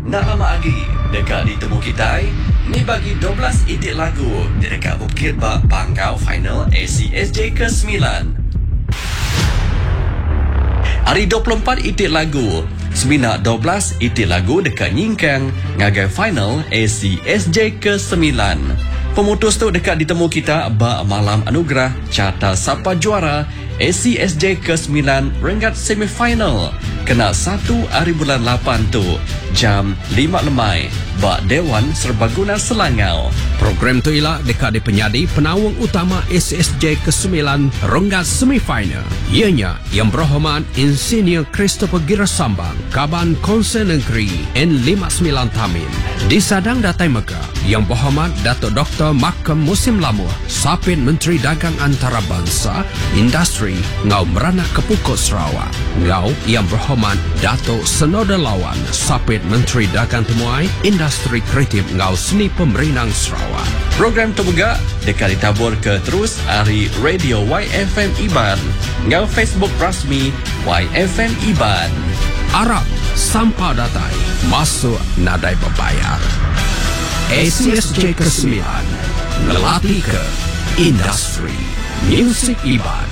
Nak lama lagi dekat ditemu kita ni bagi 12 idit lagu di dekat Bukit Bak Pangkau final ACSJ ke-9. Hari 24 idit lagu Seminak 12 idit lagu dekat Nyingkang ngagai final ACSJ ke-9. Pemutus tu dekat ditemu kita bak malam anugerah carta siapa juara ACSJ ke-9 Renggat semifinal kena 1 hari bulan 8 tu jam 5 lemai bak Dewan Serbaguna Selangau. Program tu ialah dekat di penyadi penawang utama ACSJ ke-9 Renggat semifinal. Ianya yang berhormat Insinyur Christopher Girasambang Kaban Konsen Negeri N59 Tamin. Disadang Datai Mega yang berhormat Datuk Dr. Makam Musim Lamuh Sapit Menteri Dagang Antarabangsa Industri Ngau Merana Kepukut Sarawak. Ngau yang berhormat Datuk Senoda Lawan Sapit Menteri Dagang Temuai Industri Kreatif Ngau Seni Pemerintah Sarawak. Program tu juga dekat ditabur ke terus hari Radio YFM Iban ngau Facebook rasmi YFM Iban. Arab sampah datai masuk nadai berbayar. ACSJ ke-9 ngelatih ke industri Music Iban.